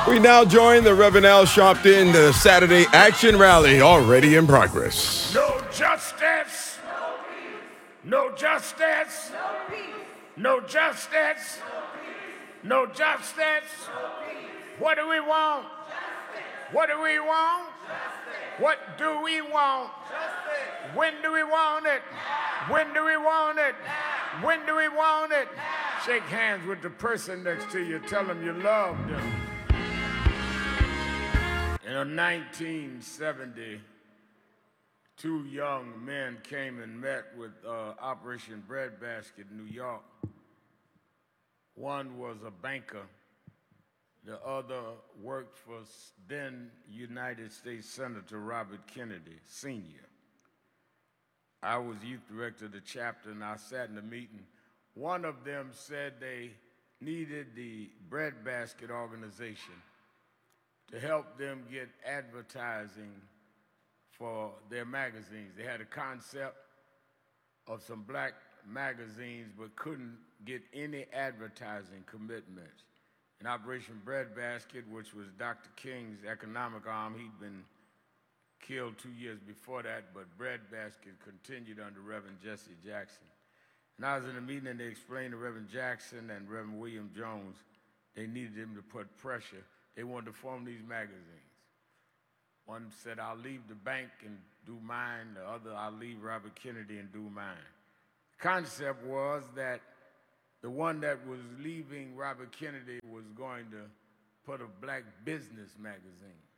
We now join the Reverend Al Sharpton, the Saturday Action Rally already in progress. No justice. No justice. No justice. No justice. What do we want? What do we want? What do we want? When do we want it? When do we want it? When do we want it? Shake hands with the person next to you. Tell them you love them. In 1970, two young men came and met with Operation Breadbasket in New York. One was a banker. The other worked for then United States Senator Robert Kennedy, Sr. I was youth director of the chapter, and I sat in the meeting. One of them said they needed the Breadbasket organization to help them get advertising for their magazines. They had a concept of some black magazines but couldn't get any advertising commitments. In Operation Breadbasket, which was Dr. King's economic arm, he'd been killed 2 years before that, but Breadbasket continued under Reverend Jesse Jackson. And I was in a meeting and they explained to Reverend Jackson and Reverend William Jones they needed him to put pressure. They wanted to form these magazines. One said, I'll leave the bank and do mine. The other, I'll leave Robert Kennedy and do mine. The concept was that the one that was leaving Robert Kennedy was going to put a black business magazine.